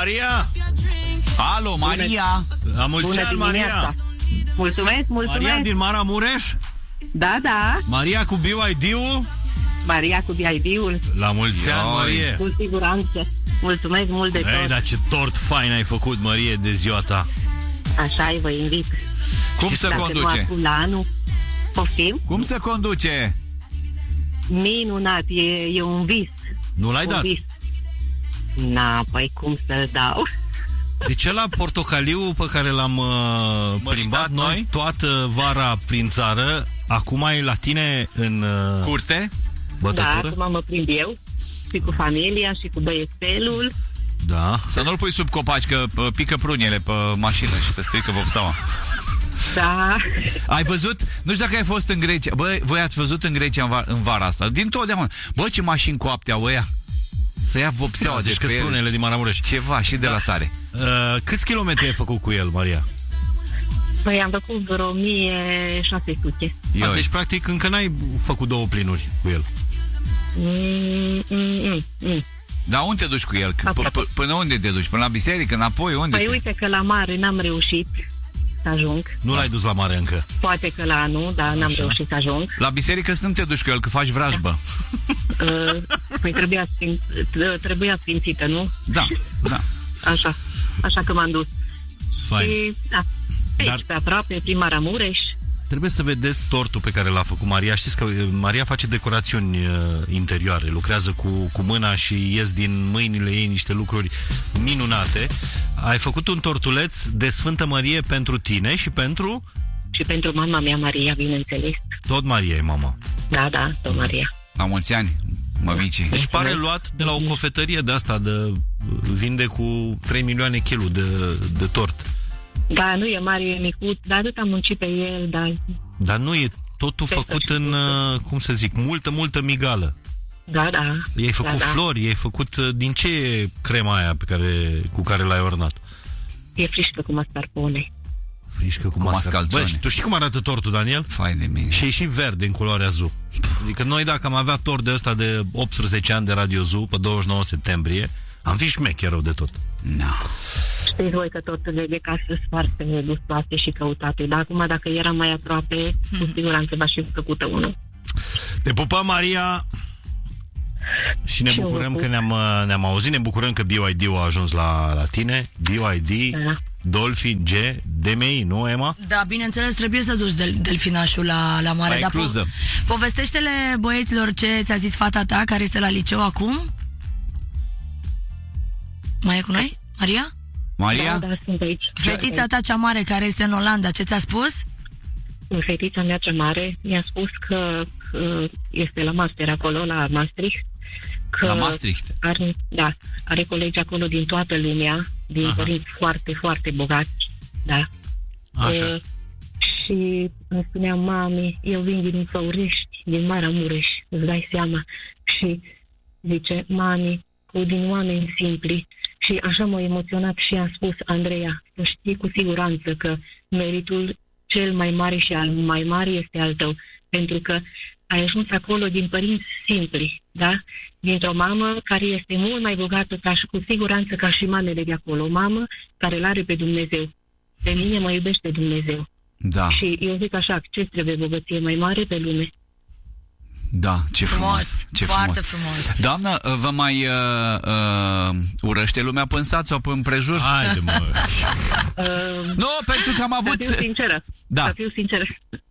Maria! Alo, Maria! La mulți ani, Maria! Mulțumesc, mulțumesc! Maria din Maramureș? Da, da. Maria cu BYD-ul? Maria cu BYD-ul. La mulți ani, Marie! Cu siguranță. Mulțumesc mult de tot. Dar ce tort fain ai făcut, Marie, de ziua ta. Așa-i, vă invit. Cum se conduce? La anul. Poftim? Cum se conduce? Minunat, e un vis. Nu l-ai dat? Vis. Na, păi cum să-l dau? Deci ăla portocaliu pe care l-am plimbat noi toată vara prin țară, acum e la tine în curte? Bătătură? Da, acum mă prind eu și cu familia și cu băiețelul. Da. Să nu-l pui sub copaci, că pică prunele pe mașină și se strică vopsaua. Da. Ai văzut? Nu știu dacă ai fost în Grecia. Bă, voi ați văzut în Grecia în vara asta? Din totdeauna. Bă, ce mașini coapte au ăia. Să ia vopseaua. Deci că sprunele din Maramureș. Ceva și de la sare. Câți kilometri ai făcut cu el, Maria? Păi am făcut vreo 1600. Deci practic încă n-ai făcut 2 plinuri cu el. Dar unde te duci cu el? Până unde te duci? Până la biserică? Înapoi? Unde? Păi uite că la mare n-am reușit să ajung. Nu l-ai dus la mare încă? Poate că la anul, dar n-am reușit să ajung. La biserică să nu te duci cu el, că faci vrajbă. Păi trebuia sfințită, nu? Da, da. Așa că m-am dus. Fain. Și, aici, pe aproape, prin Maramureș. Trebuie să vedeți tortul pe care l-a făcut Maria. Știți că Maria face decorațiuni interioare, lucrează cu mâna și ies din mâinile ei niște lucruri minunate. Ai făcut un tortuleț de Sfântă Mărie pentru tine și pentru... Și pentru mama mea, Maria, bineînțeles. Tot Maria e mama. Da, tot Maria. La mulți ani, mămicii. Deci pare luat de la o cofetărie de asta, vinde cu 3 milioane kilul de tort. Da, nu e mare, e micuț, dar atât am muncit pe el, Dar nu e totul făcut în, cum să zic, multă migală. Da. I-ai făcut flori, i-ai făcut... Din ce e crema aia cu care l-ai ornat? E frișcă cu mascarpone. Frișcă cu mascarpone. Bă, tu știi cum arată tortul, Daniel? Fai de mine. Și e și verde în culoare azul. Adică noi, dacă am avea tort de ăsta de 18 ani de Radio Zoo, pe 29 septembrie, am fi șmecher rău de tot. Știți voi că torturile de casă sunt foarte gustoase și căutate, dar acum, dacă era mai aproape, cu siguranță va și făcută unul. Te pupăm, Maria! Și ne bucurăm că ne-am auzit, ne bucurăm că BYD-ul a ajuns la tine. BYD, Dolphin G, DMI, nu, Emma? Da, bineînțeles, trebuie să duci delfinașul la mare. Dar povestește-le băieților ce ți-a zis fata ta, care este la liceu acum. Mai e cu noi? Maria? Maria? Da, sunt aici. Fetița ta cea mare, care este în Olanda, ce ți-a spus? Fetița mea cea mare mi-a spus că este la master acolo, la Maastricht. La Maastricht? Are colegi acolo din toată lumea, din părinți foarte, foarte bogați, da. Așa. Și îmi spunea, mami, eu vin din Făurești, din Maramureș, îți dai seama. Și zice, mami, din oameni simpli. Și așa m-a emoționat și a spus, Andreea, să știi cu siguranță că meritul cel mai mare și al mai mare este al tău, pentru că ai ajuns acolo din părinți simpli, da? Dintr-o mamă care este mult mai bogată cu siguranță ca și mamele de acolo. O mamă care l-are pe Dumnezeu. Pe mine mă iubește Dumnezeu. Da. Și eu zic așa, ce trebuie bogăție mai mare pe lume? Da, ce frumos. Ce foarte frumos. Doamnă, vă mai urăște lumea pe sat sau pe împrejur? Haide, mă. Nu, pentru că am avut... Să fiu sinceră.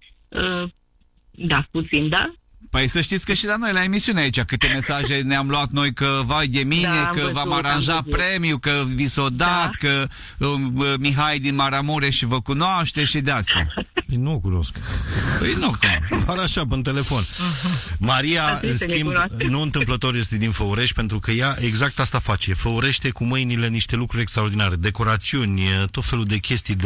Da, puțin, da? Păi să știți că și la noi la emisiune aici câte mesaje ne-am luat noi, că vai de mine, că v-am aranjat premiu, că vi s-o dat, că Mihai din Maramureș vă cunoaște și de asta. Păi nu o cunosc. Doar așa, pe telefon. Maria, în schimb, nu întâmplător este din Făurești, pentru că ea exact asta face. Făurește cu mâinile niște lucruri extraordinare. Decorațiuni, tot felul de chestii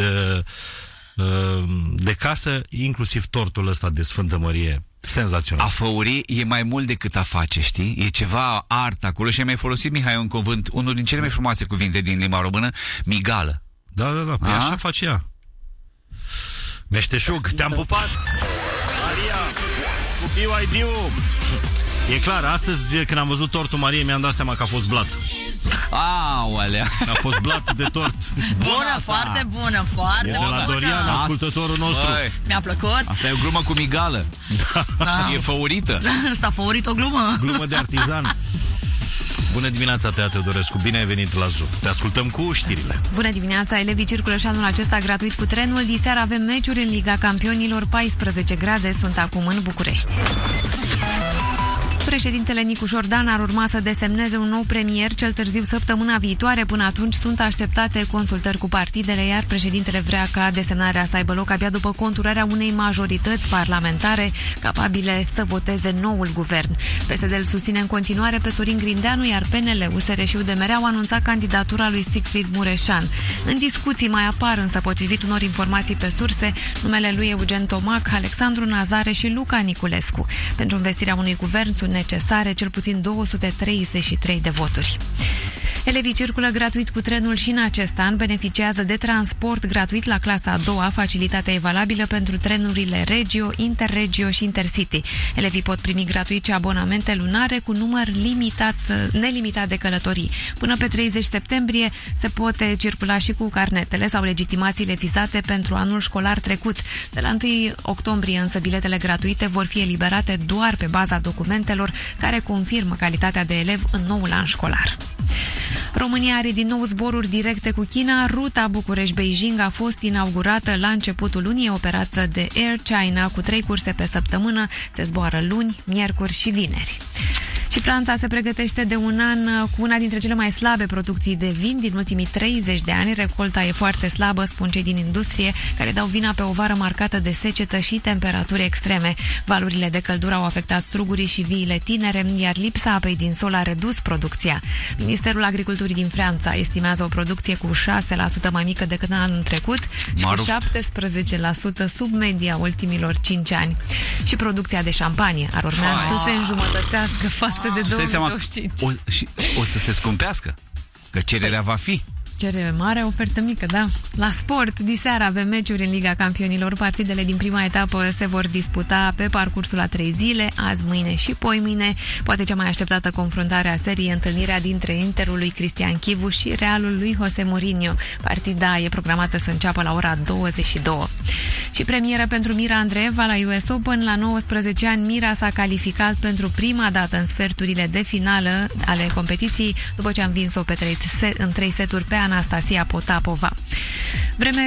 de casă, inclusiv tortul ăsta de Sfântă Mărie. Senzațional. A făuri e mai mult decât a face, știi? E ceva artă acolo și ai mai folosit, Mihai, un cuvânt, unul din cele mai frumoase cuvinte din limba română, migală. Da, păi așa face ea. Meșteșug, te-am pupat! Maria, cu BYD-ul! E clar, astăzi când am văzut tortul Mariei mi-am dat seama că a fost blat. Aolea. A fost blat de tort. Bună, foarte bună, foarte bună. De la Dorian, ascultătorul nostru. Mi-a plăcut. Asta e o glumă cu migală. Da. E făurită. S-a făurit o glumă. Glumă de artizan. Bună dimineața, Tea Teodorescu, bine ai venit la Zoo. Te ascultăm cu știrile. Bună dimineața, elevii circulă și anul acesta gratuit cu trenul. Diseară avem meciuri în Liga Campionilor, 14 grade sunt acum în București. Președintele Nicu Jordan ar urma să desemneze un nou premier cel târziu săptămâna viitoare. Până atunci sunt așteptate consultări cu partidele, iar președintele vrea ca desemnarea să aibă loc abia după conturarea unei majorități parlamentare capabile să voteze noul guvern. PSD îl susține în continuare pe Sorin Grindeanu, iar PNL, USR și UDMR au anunțat candidatura lui Siegfried Mureșan. În discuții mai apar însă, potrivit unor informații pe surse, numele lui Eugen Tomac, Alexandru Nazare și Luca Niculescu. Pentru învestirea unui guvern sunt necesare cel puțin 233 de voturi. Elevii circulă gratuit cu trenul și în acest an beneficiază de transport gratuit la clasa a doua. Facilitatea e valabilă pentru trenurile Regio, Interregio și Intercity. Elevii pot primi gratuit și abonamente lunare cu număr nelimitat de călătorii. Până pe 30 septembrie se poate circula și cu carnetele sau legitimațiile vizate pentru anul școlar trecut. De la 1 octombrie însă biletele gratuite vor fi eliberate doar pe baza documentelor care confirmă calitatea de elev în noul an școlar. România are din nou zboruri directe cu China. Ruta București-Beijing a fost inaugurată la începutul lunii, operată de Air China cu 3 curse pe săptămână. Se zboară luni, miercuri și vineri. Și Franța se pregătește de un an cu una dintre cele mai slabe producții de vin din ultimii 30 de ani. Recolta e foarte slabă, spun cei din industrie, care dau vina pe o vară marcată de secetă și temperaturi extreme. Valurile de căldură au afectat strugurii și viile tinere, iar lipsa apei din sol a redus producția. Ministerul Agriculturii din Franța estimează o producție cu 6% mai mică decât în anul trecut și cu 17% sub media ultimilor 5 ani. Și producția de șampanie ar urma să se înjumătățească față de 2025. O să se scumpească, că cererea va fi. Cerere mare, ofertă mică, da. La sport, diseară avem meciuri în Liga Campionilor. Partidele din prima etapă se vor disputa pe parcursul a 3 zile, azi, mâine și poimâine. Poate cea mai așteptată confruntare a seriei, întâlnirea dintre Interul lui Cristian Chivu și Realul lui Jose Mourinho. Partida e programată să înceapă la ora 22. Și premieră pentru Mira Andreeva la US Open. La 19 ani, Mira s-a calificat pentru prima dată în sferturile de finală ale competiției, după ce a învins-o în 3 seturi pe Anastasia Potapova. Vreme